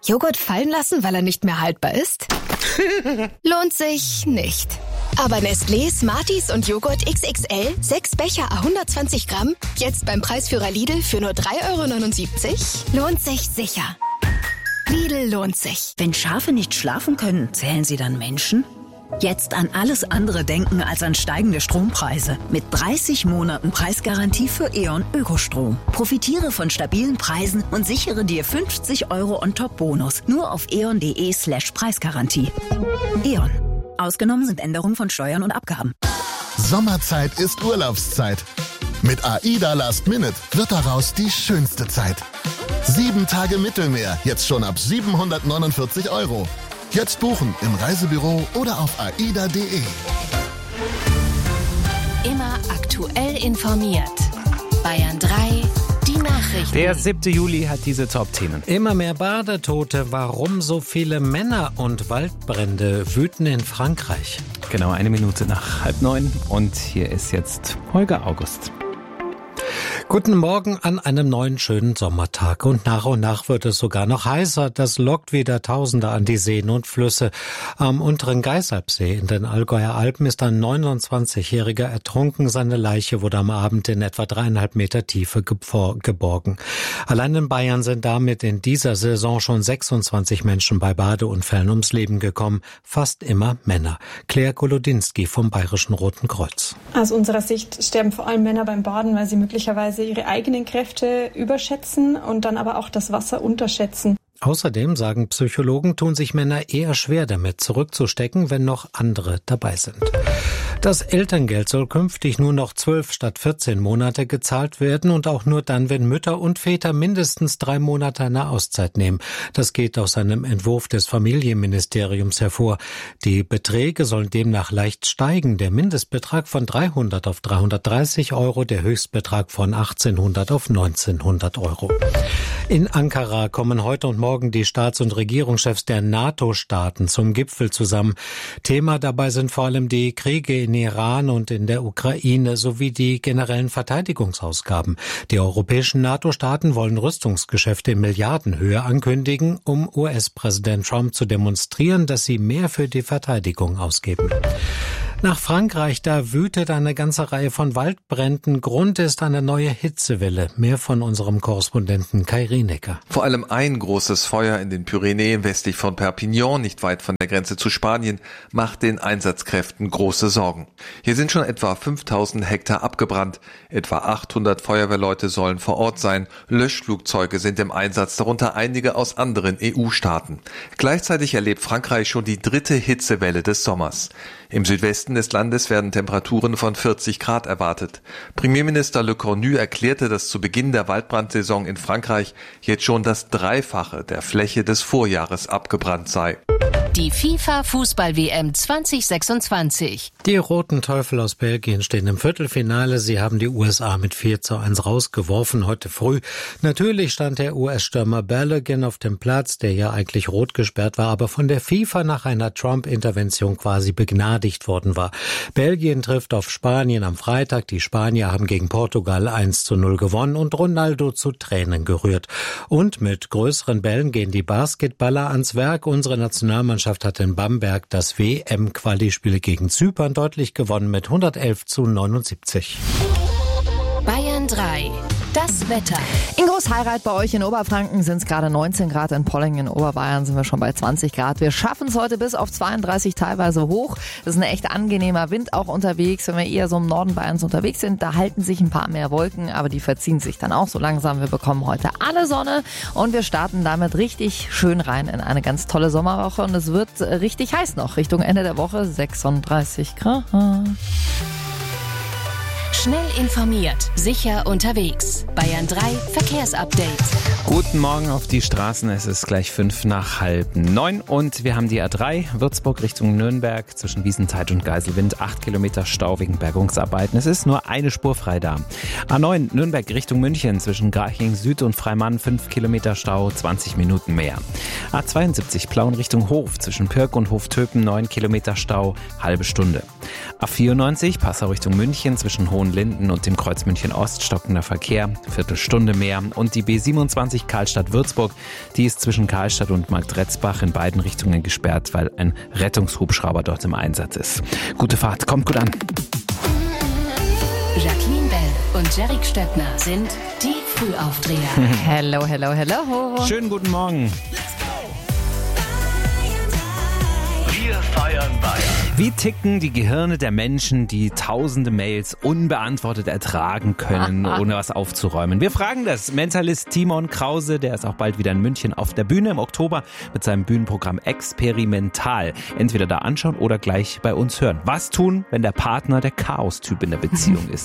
Joghurt fallen lassen, weil er nicht mehr haltbar ist? Lohnt sich nicht. Aber Nestlé, Smarties und Joghurt XXL, 6 Becher à 120 Gramm, jetzt beim Preisführer Lidl für nur 3,79 €? Lohnt sich sicher. Lidl lohnt sich. Wenn Schafe nicht schlafen können, zählen sie dann Menschen? Jetzt an alles andere denken als an steigende Strompreise. Mit 30 Monaten Preisgarantie für E.ON Ökostrom. Profitiere von stabilen Preisen und sichere dir 50 € on-top-Bonus. Nur auf eon.de/Preisgarantie. E.ON. Ausgenommen sind Änderungen von Steuern und Abgaben. Sommerzeit ist Urlaubszeit. Mit AIDA Last Minute wird daraus die schönste Zeit. 7 Tage Mittelmeer, jetzt schon ab 749 €. Jetzt buchen im Reisebüro oder auf aida.de. Immer aktuell informiert. Bayern 3, die Nachrichten. Der 7. Juli hat diese Top-Themen. Immer mehr Badetote. Warum so viele Männer und Waldbrände wüten in Frankreich? Genau 1 Minute nach 8:30 und hier ist jetzt Holger August. Guten Morgen an einem neuen schönen Sommertag. Und nach wird es sogar noch heißer. Das lockt wieder Tausende an die Seen und Flüsse. Am unteren Geißalpsee in den Allgäuer Alpen ist ein 29-Jähriger ertrunken. Seine Leiche wurde am Abend in etwa 3,5 Meter Tiefe geborgen. Allein in Bayern sind damit in dieser Saison schon 26 Menschen bei Badeunfällen ums Leben gekommen. Fast immer Männer. Claire Golodinski vom Bayerischen Roten Kreuz. Aus unserer Sicht sterben vor allem Männer beim Baden, weil sie möglicherweise ihre eigenen Kräfte überschätzen und dann aber auch das Wasser unterschätzen. Außerdem, sagen Psychologen, tun sich Männer eher schwer damit, zurückzustecken, wenn noch andere dabei sind. Das Elterngeld soll künftig nur noch 12 statt 14 Monate gezahlt werden und auch nur dann, wenn Mütter und Väter mindestens 3 Monate eine Auszeit nehmen. Das geht aus einem Entwurf des Familienministeriums hervor. Die Beträge sollen demnach leicht steigen. Der Mindestbetrag von 300 auf 330 €, der Höchstbetrag von 1800 auf 1900 €. In Ankara kommen heute und morgen die Staats- und Regierungschefs der NATO-Staaten zum Gipfel zusammen. Thema dabei sind vor allem die Kriege in Iran und in der Ukraine sowie die generellen Verteidigungsausgaben. Die europäischen NATO-Staaten wollen Rüstungsgeschäfte in Milliardenhöhe ankündigen, um US-Präsident Trump zu demonstrieren, dass sie mehr für die Verteidigung ausgeben. Nach Frankreich, da wütet eine ganze Reihe von Waldbränden. Grund ist eine neue Hitzewelle. Mehr von unserem Korrespondenten Kai Rienecker. Vor allem ein großes Feuer in den Pyrenäen westlich von Perpignan, nicht weit von der Grenze zu Spanien, macht den Einsatzkräften große Sorgen. Hier sind schon etwa 5000 Hektar abgebrannt. Etwa 800 Feuerwehrleute sollen vor Ort sein. Löschflugzeuge sind im Einsatz, darunter einige aus anderen EU-Staaten. Gleichzeitig erlebt Frankreich schon die 3. Hitzewelle des Sommers. Im Südwesten des Landes werden Temperaturen von 40 Grad erwartet. Premierminister Le Cornu erklärte, dass zu Beginn der Waldbrandsaison in Frankreich jetzt schon das Dreifache der Fläche des Vorjahres abgebrannt sei. Die FIFA-Fußball-WM 2026. Die Roten Teufel aus Belgien stehen im Viertelfinale. Sie haben die USA mit 4:1 rausgeworfen heute früh. Natürlich stand der US-Stürmer Balogun auf dem Platz, der ja eigentlich rot gesperrt war, aber von der FIFA nach einer Trump-Intervention quasi begnadigt worden war. Belgien trifft auf Spanien am Freitag. Die Spanier haben gegen Portugal 1:0 gewonnen und Ronaldo zu Tränen gerührt. Und mit größeren Bällen gehen die Basketballer ans Werk. Unsere Nationalmannschaft hat in Bamberg das WM-Quali-Spiel gegen Zypern deutlich gewonnen mit 111:79. Bayern 3. Das Wetter. In Großheirath bei euch in Oberfranken sind es gerade 19 Grad, in Polling in Oberbayern sind wir schon bei 20 Grad. Wir schaffen es heute bis auf 32 teilweise hoch. Das ist ein echt angenehmer Wind auch unterwegs. Wenn wir eher so im Norden Bayerns unterwegs sind, da halten sich ein paar mehr Wolken, aber die verziehen sich dann auch so langsam. Wir bekommen heute alle Sonne und wir starten damit richtig schön rein in eine ganz tolle Sommerwoche und es wird richtig heiß noch. Richtung Ende der Woche 36 Grad. Schnell informiert, sicher unterwegs. Bayern 3 Verkehrsupdate. Guten Morgen auf die Straßen, es ist gleich 8:55 und wir haben die A3 Würzburg Richtung Nürnberg zwischen Wiesenthal und Geiselwind, 8 Kilometer Stau wegen Bergungsarbeiten. Es ist nur eine Spur frei da. A9 Nürnberg Richtung München zwischen Garching Süd und Freimann, 5 Kilometer Stau, 20 Minuten mehr. A72 Plauen Richtung Hof zwischen Pirk und Hoftöpen, 9 Kilometer Stau, halbe Stunde. A94 Passau Richtung München zwischen Hohen Hohenlinden und dem Kreuz München Ost stockender Verkehr, Viertelstunde mehr. Und die B27 Karlstadt-Würzburg, die ist zwischen Karlstadt und Marktretzbach in beiden Richtungen gesperrt, weil ein Rettungshubschrauber dort im Einsatz ist. Gute Fahrt, kommt gut an. Jacqueline Bell und Jerick Stöckner sind die Frühaufdreher. Hello, hello, hello. Schönen guten Morgen. Wir feiern Bayern. Wie ticken die Gehirne der Menschen, die tausende Mails unbeantwortet ertragen können, ohne was aufzuräumen? Wir fragen das. Mentalist Timon Krause, der ist auch bald wieder in München auf der Bühne im Oktober mit seinem Bühnenprogramm Experimental. Entweder da anschauen oder gleich bei uns hören. Was tun, wenn der Partner der Chaos-Typ in der Beziehung ist?